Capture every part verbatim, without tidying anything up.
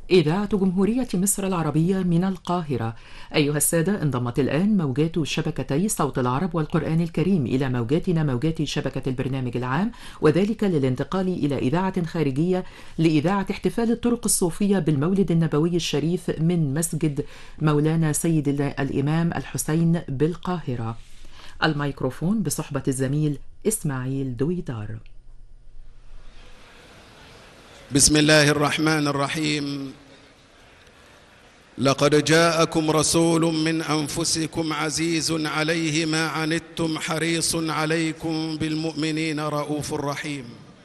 إذاعة جمهورية مصر العربية من القاهرة. أيها السادة، انضمت الآن موجات شبكتي صوت العرب والقرآن الكريم إلى موجاتنا موجات شبكة البرنامج العام، وذلك للانتقال إلى إذاعة خارجية لإذاعة احتفال الطرق الصوفية بالمولد النبوي الشريف من مسجد مولانا سيد الإمام الحسين بالقاهرة. الميكروفون بصحبة الزميل إسماعيل دويدار. بسم الله الرحمن الرحيم. لقد جاءكم رسول من أنفسكم عزيز عليه ما عنتم حريص عليكم بالمؤمنين رؤوف رحيم.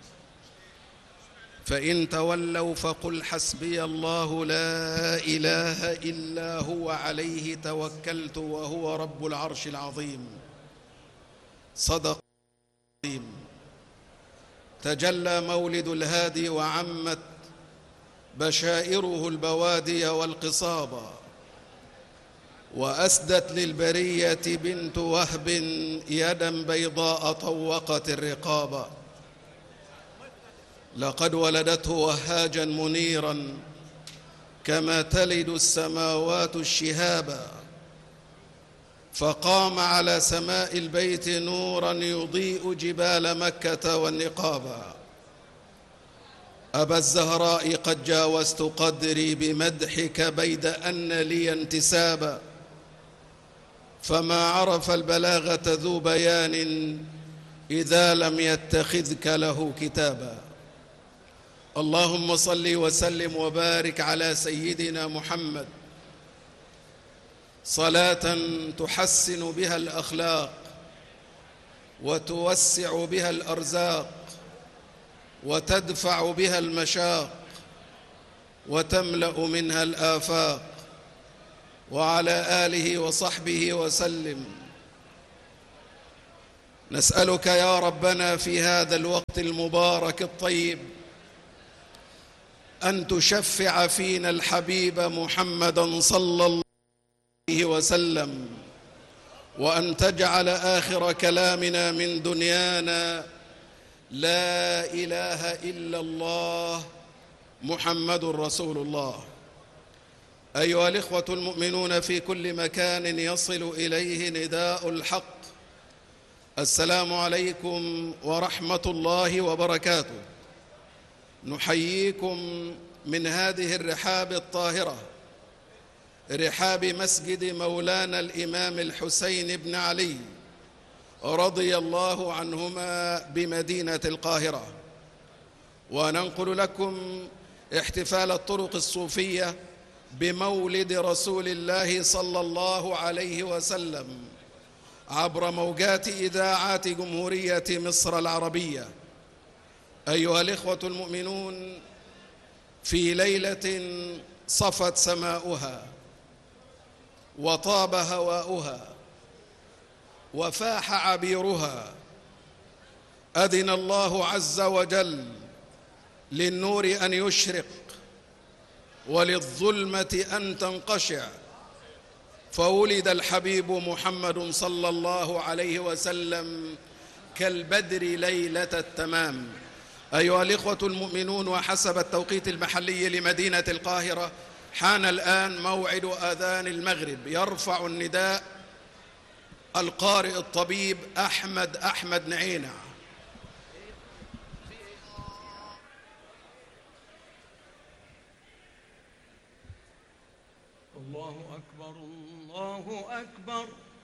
فإن تولوا فقل حسبي الله لا إله إلا هو عليه توكلت وهو رب العرش العظيم. صدق العظيم. تجلى مولد الهادي وعمت بشائره البوادي والقصابا، وأسدت للبرية بنت وهب يدا بيضاء طوقت الرقابا. لقد ولدته وهاجا منيرا كما تلد السماوات الشهابا، فقام على سماء البيت نورا يضيء جبال مكة والنقابا. أبا الزهراء قد جاوزت قدري بمدحك بيد أن لي انتسابا، فما عرف البلاغة ذو بيان إذا لم يتخذك له كتابا. اللهم صل وسلم وبارك على سيدنا محمد صلاة تحسن بها الأخلاق وتوسع بها الأرزاق وتدفع بها المشاق وتملأ منها الآفاق، وعلى آله وصحبه وسلم. نسألك يا ربنا في هذا الوقت المبارك الطيب أن تشفع فينا الحبيب محمدًا صلى الله عليه وسلم، وأن تجعل آخر كلامنا من دنيانا لا إله إلا الله محمد رسول الله. أيها الإخوة المؤمنون في كل مكان يصل إليه نداء الحق، السلام عليكم ورحمة الله وبركاته. نحييكم من هذه الرحاب الطاهرة، رحاب مسجد مولانا الإمام الحسين بن علي رضي الله عنهما بمدينة القاهرة، وننقل لكم احتفال الطرق الصوفية بمولد رسول الله صلى الله عليه وسلم عبر موجات إذاعات جمهورية مصر العربية. أيها الإخوة المؤمنون، في ليلة صفت سماؤها وطاب هواؤها وفاح عبيرها، أذن الله عز وجل للنور أن يشرق وللظلمة أن تنقشع، فولد الحبيب محمد صلى الله عليه وسلم كالبدر ليلة التمام. أيها الإخوة المؤمنون، وحسب التوقيت المحلي لمدينة القاهرة حان الآن موعد أذان المغرب. يرفع النداء القارئ الطبيب أحمد أحمد نعينع. الله أكبر الله أكبر